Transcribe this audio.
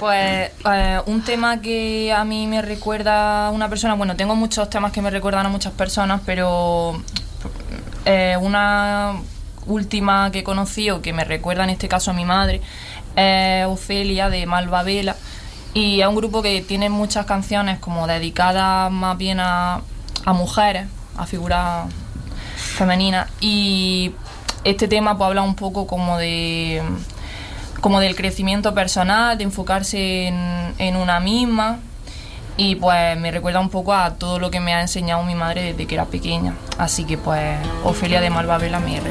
Pues un tema que a mí me recuerda a una persona, bueno, tengo muchos temas que me recuerdan a muchas personas, pero una última que conocí o que me recuerda en este caso a mi madre es Ofelia de Malva Vela, y es un grupo que tiene muchas canciones como dedicadas más bien a mujeres, a figuras femeninas, y este tema pues habla un poco como del crecimiento personal, de enfocarse en una misma, y pues me recuerda un poco a todo lo que me ha enseñado mi madre desde que era pequeña. Así que pues Ofelia de Malva Vela me recuerda.